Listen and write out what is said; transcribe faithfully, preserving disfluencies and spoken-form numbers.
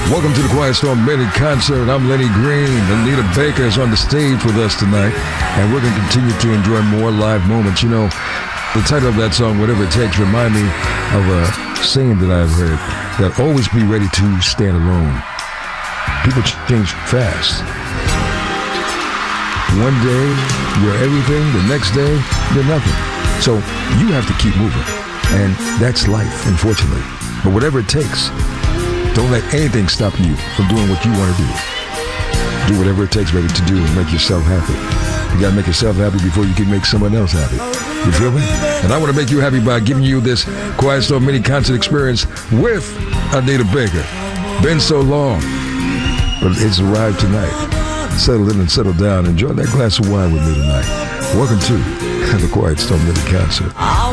Welcome to the Quiet Storm Mini Concert. I'm Lenny Green. Anita Baker is on the stage with us tonight, and we're going to continue to enjoy more live moments. You know, the title of that song, Whatever It Takes, remind me of a saying that I've heard, that always be ready to stand alone. People change fast. One day, you're everything. The next day, you're nothing. So you have to keep moving, and that's life, unfortunately. But whatever it takes, don't let anything stop you from doing what you want to do. Do whatever it takes, baby, to do and make yourself happy. You got to make yourself happy before you can make someone else happy. You feel me? And I want to make you happy by giving you this Quiet Storm Mini Concert experience with Anita Baker. Been so long, but it's arrived tonight. Settle in and settle down. Enjoy that glass of wine with me tonight. Welcome to the Quiet Storm Mini Concert.